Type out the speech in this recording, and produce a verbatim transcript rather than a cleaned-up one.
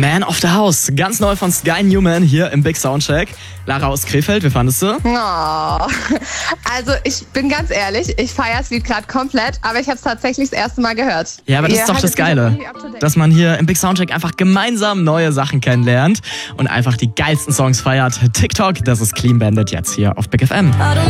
Man of the House, ganz neu von Sky Newman hier im Big Soundcheck. Lara aus Krefeld, wie fandest du? Oh. Also ich bin ganz ehrlich, ich feiere das Lied gerade komplett, aber ich habe es tatsächlich das erste Mal gehört. Ja, aber das Ihr ist doch das haltet mich Geile, irgendwie up to date. dass man hier im Big Soundcheck einfach gemeinsam neue Sachen kennenlernt und einfach die geilsten Songs feiert. TikTok, das ist Clean Bandit jetzt hier auf Big F M.